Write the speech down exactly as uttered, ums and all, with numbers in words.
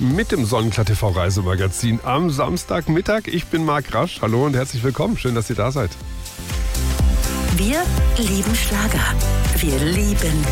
mit dem Sonnenklar T V Reisemagazin am Samstagmittag. Ich bin Marc Rasch. Hallo und herzlich willkommen. Schön, dass ihr da seid. Wir lieben Schlager. Wir lieben